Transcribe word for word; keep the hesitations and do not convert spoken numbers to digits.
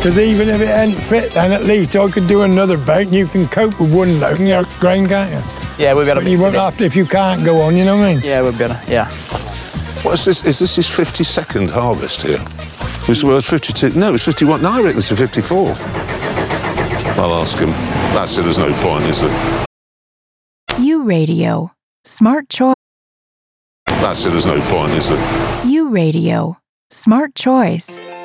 Because even if it ain't fit, then at least I could do another boat and you can cope with one load and your grain, can't you? Yeah, we'll be able to But you mix won't it in. have to if you can't go on, you know what I mean? Yeah, we'll be able to, yeah. What is this? Is this his fifty-second harvest here? Was the word fifty-two? No, it's fifty-one. No, I reckon it's a fifty-four. I'll ask him. That's it, there's no point, is there? U Radio. Smart choice. That's it, there's no point, is there? U Radio. Smart choice.